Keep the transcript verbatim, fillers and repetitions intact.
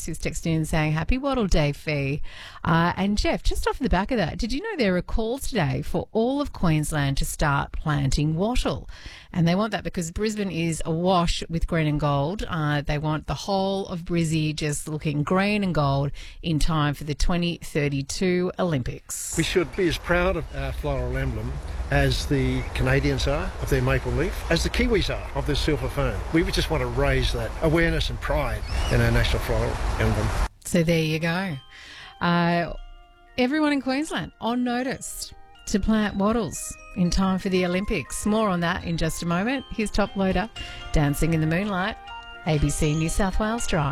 Oates, who's texting in saying, happy Wattle Day, Fee. Uh, and Jeff, just off the back of that, did you know there are calls today for all of Queensland to start planting wattle? And they want that because Brisbane is awash with green and gold. Uh, they want the whole of Brizzy just looking green and gold in time for the twenty thirty-two Olympics. We should be as proud of our floral emblem as the Canadians are of their maple leaf, as the Kiwis are of their silver fern. We would just want to raise that awareness and pride in our national floral emblem. So there you go. Uh, everyone in Queensland on notice to plant wattles in time for the Olympics. More on that in just a moment. Here's Top Loader, Dancing in the Moonlight, A B C New South Wales Drive.